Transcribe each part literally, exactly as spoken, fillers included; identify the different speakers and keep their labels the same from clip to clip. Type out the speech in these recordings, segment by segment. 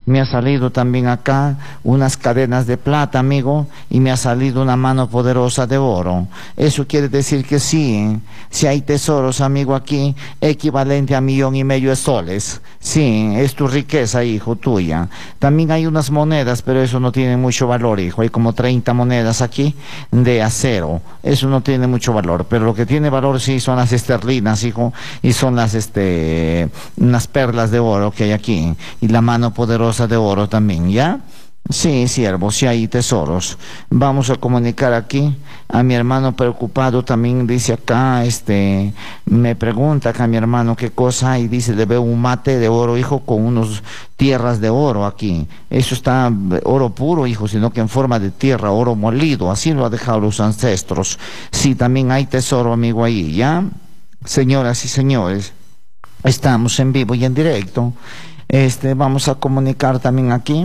Speaker 1: me ha salido también acá unas cadenas de plata, amigo, y me ha salido una mano poderosa de oro. Eso quiere decir que sí, si hay tesoros, amigo, aquí, equivalente a millón y medio de soles. Sí, es tu riqueza, hijo, tuya. También hay unas monedas, pero eso no tiene mucho valor, hijo. Hay como treinta monedas aquí de acero. Eso no tiene mucho valor, pero lo que tiene valor sí son las esterlinas, hijo, y son las, este, unas perlas de oro que hay aquí, y la mano poderosa de oro también, ¿ya? Sí, siervo, sí hay tesoros. Vamos a comunicar aquí a mi hermano preocupado, también dice acá, este, me pregunta acá mi hermano qué cosa hay, dice, le veo un mate de oro, hijo, con unos tierras de oro aquí. Eso está oro puro, hijo, sino que en forma de tierra, oro molido, así lo ha dejado los ancestros. Sí, también hay tesoro, amigo, ahí, ¿ya? Señoras y señores, estamos en vivo y en directo. Este, vamos a comunicar también aquí,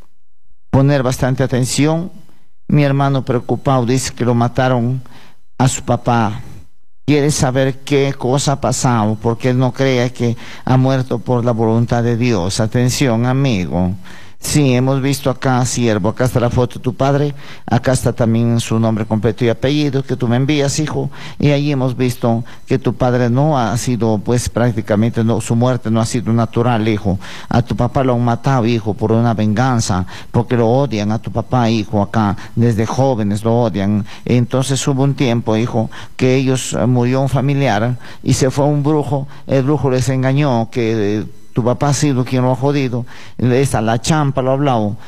Speaker 1: poner bastante atención. Mi hermano preocupado dice que lo mataron a su papá. Quiere saber qué cosa ha pasado, porque él no cree que ha muerto por la voluntad de Dios. Atención, amigo. Sí, hemos visto acá, siervo, acá está la foto de tu padre, acá está también su nombre completo y apellido que tú me envías, hijo, y ahí hemos visto que tu padre no ha sido, pues prácticamente, no, su muerte no ha sido natural, hijo. A tu papá lo han matado, hijo, por una venganza, porque lo odian a tu papá, hijo, acá, desde jóvenes lo odian. Entonces hubo un tiempo, hijo, que ellos, murió un familiar y se fue un brujo, el brujo les engañó que... Eh, tu papá ha sido quien lo ha jodido, esa, la champa lo ha hablado,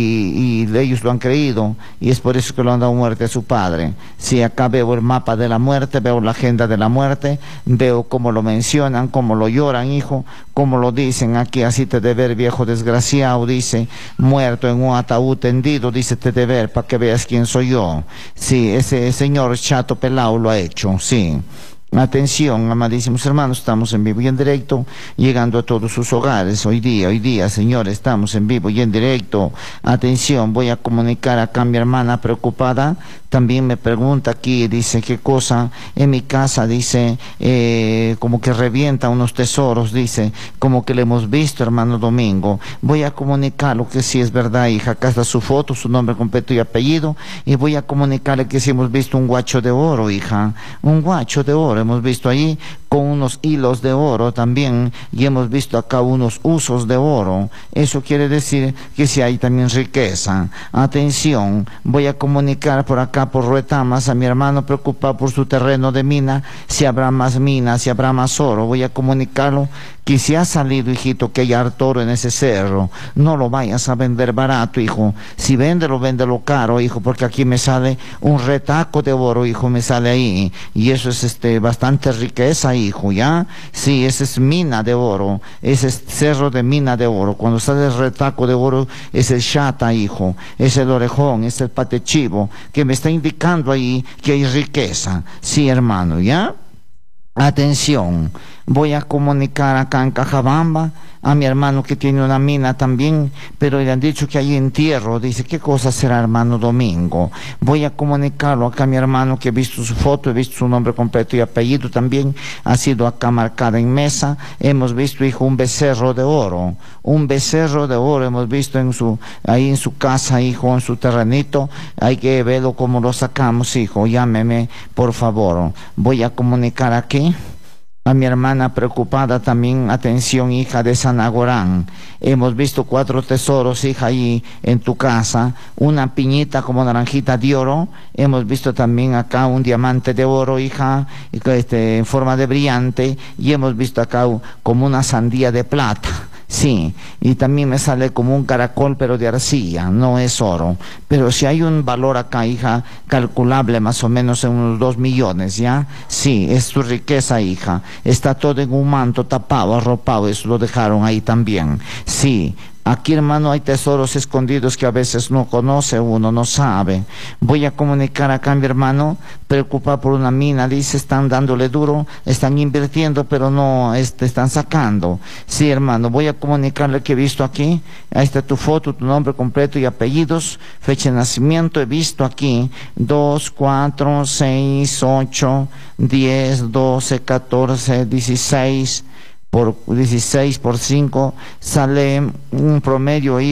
Speaker 1: y, y ellos lo han creído, y es por eso que lo han dado muerte a su padre. Si acá veo el mapa de la muerte, veo la agenda de la muerte, veo cómo lo mencionan, cómo lo lloran, hijo, cómo lo dicen aquí, así te de ver, viejo desgraciado, dice, muerto en un ataúd tendido, dice te de ver, para que veas quién soy yo. Sí, ese señor chato pelado lo ha hecho, sí. Atención, amadísimos hermanos, estamos en vivo y en directo, llegando a todos sus hogares. Hoy día, hoy día, señores, estamos en vivo y en directo. Atención, voy a comunicar acá a mi hermana preocupada. También me pregunta aquí, dice, ¿qué cosa? En mi casa, dice, eh, como que revienta unos tesoros, dice, como que le hemos visto, hermano Domingo. Voy a comunicarlo que sí es verdad, hija. Acá está su foto, su nombre completo y apellido. Y voy a comunicarle que sí hemos visto un guacho de oro, hija. Un guacho de oro. Hemos visto ahí con unos hilos de oro también, y hemos visto acá unos usos de oro. Eso quiere decir que sí hay también riqueza. Atención, voy a comunicar por acá por Ruetamas a mi hermano preocupado por su terreno de mina, si habrá más minas, si habrá más oro. Voy a comunicarlo que si ha salido, hijito, que hay harto oro en ese cerro, no lo vayas a vender barato, hijo. Si véndelo, véndelo caro, hijo, porque aquí me sale un retaco de oro, hijo, me sale ahí, y eso es este bastante riqueza, hijo, ¿ya? Sí, ese es mina de oro, ese es cerro de mina de oro. Cuando sale el retaco de oro, es el chata, hijo, es el orejón, es el patechivo, que me está indicando ahí que hay riqueza. Sí, hermano, ¿ya? Atención, voy a comunicar acá en Cajabamba a mi hermano que tiene una mina también, pero le han dicho que hay entierro. Dice, ¿qué cosa será, hermano Domingo? Voy a comunicarlo acá a mi hermano que he visto su foto, he visto su nombre completo y apellido también, ha sido acá marcada en mesa. Hemos visto, hijo, un becerro de oro, un becerro de oro hemos visto en su, ahí en su casa, hijo, en su terrenito. Hay que verlo cómo lo sacamos, hijo, llámeme, por favor. Voy a comunicar aquí a mi hermana preocupada también. Atención, hija de Sanagorán, hemos visto cuatro tesoros, hija, ahí en tu casa, una piñita como naranjita de oro, hemos visto también acá un diamante de oro, hija, este, en forma de brillante, y hemos visto acá como una sandía de plata. Sí, y también me sale como un caracol, pero de arcilla, no es oro. Pero si hay un valor acá, hija, calculable más o menos en unos dos millones, ¿ya? Sí, es tu riqueza, hija. Está todo en un manto tapado, arropado, eso lo dejaron ahí también. Sí. Aquí, hermano, hay tesoros escondidos que a veces no conoce uno, no sabe. Voy a comunicar acá a mi hermano, preocupado por una mina, dice, están dándole duro, están invirtiendo, pero no este, están sacando. Sí, hermano, voy a comunicarle que he visto aquí, ahí está tu foto, tu nombre completo y apellidos, fecha de nacimiento, he visto aquí, dos, cuatro, seis, ocho, diez, doce, catorce, dieciséis, por dieciséis por cinco, sale un promedio ahí